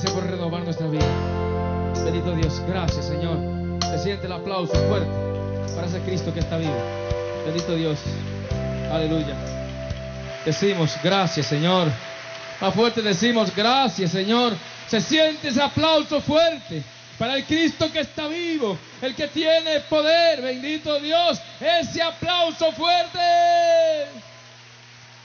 Gracias por renovar nuestra vida. Bendito Dios, gracias Señor. Se siente el aplauso fuerte para ese Cristo que está vivo. Bendito Dios, aleluya. Decimos gracias Señor. Más fuerte decimos gracias Señor. Se siente ese aplauso fuerte para el Cristo que está vivo, el que tiene poder. Bendito Dios, ese aplauso fuerte.